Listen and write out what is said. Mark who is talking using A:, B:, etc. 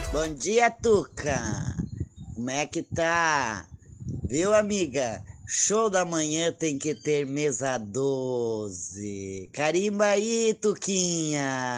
A: Bom dia, Tuca. Como é que tá? Viu, amiga? Show da manhã tem que ter mesa 12. Carimba aí, Tuquinha.